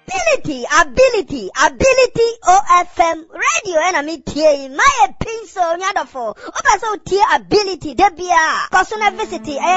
Ability, OFM, radio enemy tea, my pin so nyadafo, opa so tea ability, debia, personal visit,